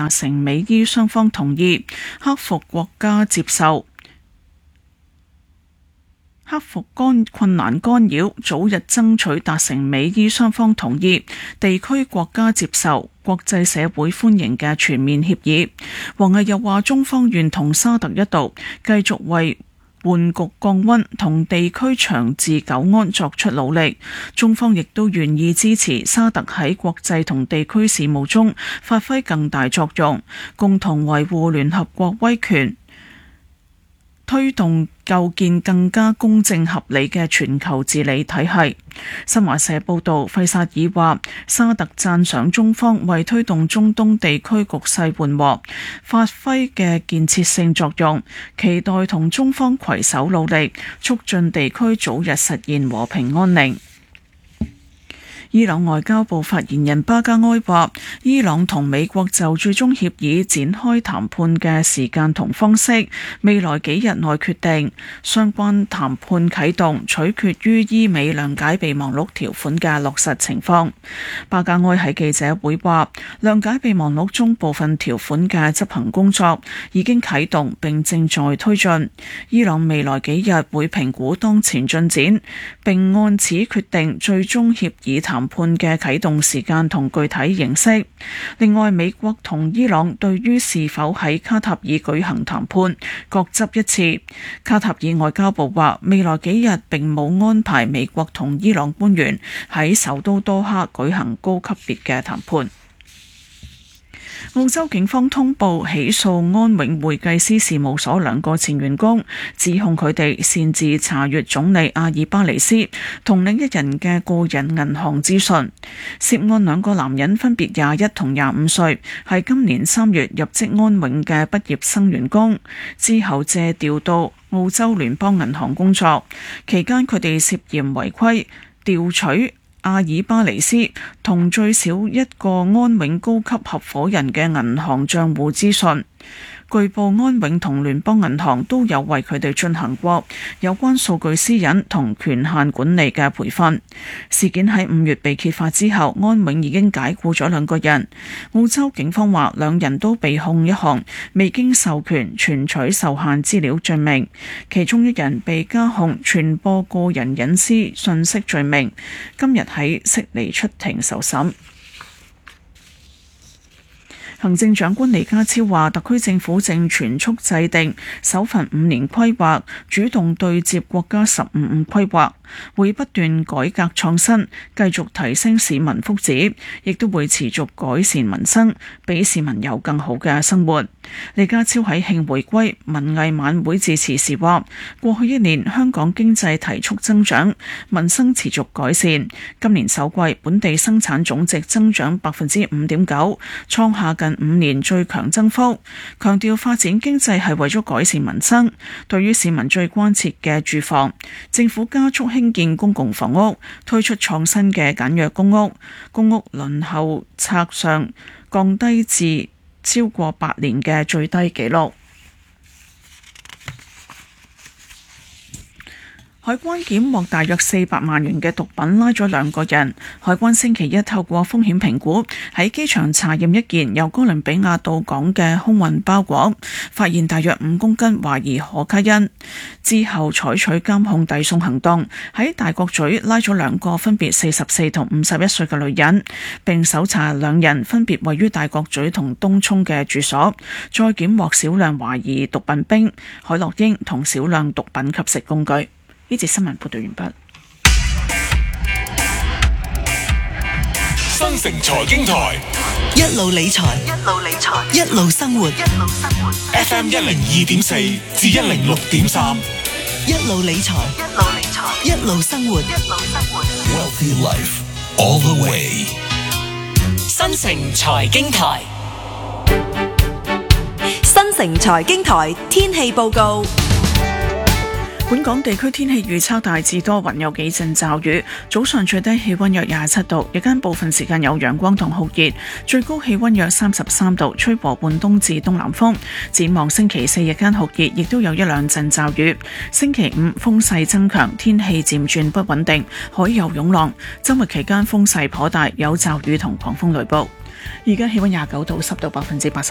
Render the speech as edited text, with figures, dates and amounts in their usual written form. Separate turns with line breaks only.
達成美伊雙方同意，克服困難干擾，早日爭取達成美伊雙方同意、地區國家接受、國際社會歡迎嘅全面協議。王毅又話，中方願同沙特一道繼續為緩局降溫同地區長治久安作出努力，中方亦都願意支持沙特喺國際同地區事務中發揮更大作用，共同維護聯合國威權，推動構建更加公正合理嘅全球治理體系。新華社報道，費薩爾話，沙特讚賞中方為推動中東地區局勢緩和發揮嘅建設性作用，期待同中方攜手努力，促進地區早日實現和平安寧。伊朗外交部發言人巴加埃話，伊朗同美國就最終協議展開談判嘅時間同方式，未來幾日內決定。相關談判啟動取決於伊美諒解備忘錄條款嘅落實情況。巴加埃喺記者會話，諒解備忘錄中部分條款嘅執行工作已經啟動並正在推進。伊朗未來幾日會評估當前進展，並按此決定最終協議談判嘅啟動時間同具體形式。另外，美國同伊朗對於是否喺卡塔爾舉行談判各執一詞。卡塔爾外交部話，未來幾日並冇安排美國同伊朗官員喺首都多哈舉行高級別嘅談判。澳洲警方通報起訴安永會計師事務所兩個前員工，指控佢哋擅自查閱總理阿爾巴尼斯同另一人嘅個人銀行資訊。涉案兩個男人分別21同25歲，係今年3月入職安永嘅畢業生員工，之後借調到澳洲聯邦銀行工作，期間佢哋涉嫌違規調取阿爾巴尼斯同最少一個安永高級合夥人嘅銀行帳戶資訊。據報安永同聯邦銀行都有為佢哋進行過有關數據私隱同權限管理嘅培訓。事件喺5月被揭發之後，安永已經解僱咗兩個人。澳洲警方話，兩人都被控一項未經授權存取受限資料罪名，其中一人被加控傳播個人隱私信息罪名，今日喺悉尼出庭受審。行政長官李家超話，特區政府正全速制定首份5年規劃，主動對接國家15五規劃，會不斷改革創新，繼續提升市民福祉，亦都會持續改善民生，俾市民有更好嘅生活。李家超喺慶回歸文藝晚會致辭時話，過去1年香港經濟提速增長，民生持續改善。今年首季本地生產總值增長 5.9%， 創下近5年最強增幅。強調發展經濟係為咗改善民生。對於市民最關切嘅住房，政府加速興建公共房屋，推出創新嘅簡約公屋，公屋輪候冊上降低至超過8年嘅最低紀錄。海關檢獲大約400萬元嘅毒品，拉咗2個人。海關星期一透過風險評估，喺機場查驗一件由哥倫比亞到港嘅空運包裹，發現大約5公斤懷疑可卡因。之後採取監控遞送行動，喺大角咀拉咗2個分別44同51歲嘅女人，並搜查2人分別位於大角咀同東涌嘅住所，再檢獲少量懷疑毒品冰、海洛因同少量毒品吸食工具。呢節新聞報道完畢。
新城財經台
一路理財，一路生活。
FM 102.4至106.3，
一路理財，一路生活。
Wealthy Life all the way。
新城財經台，
新城財經台天氣報告。
本港地區天氣預測大致多雲，有幾陣驟雨。早上最低氣溫約27度，日間部分時間有陽光同酷熱，最高氣溫約33度，吹和緩東至東南風。展望星期4日間酷熱，亦都有一兩陣驟雨。星期5風勢增強，天氣漸轉不穩定，海有湧浪。周末期間風勢頗大，有驟雨同狂風雷暴。而家氣溫29度，濕度80%。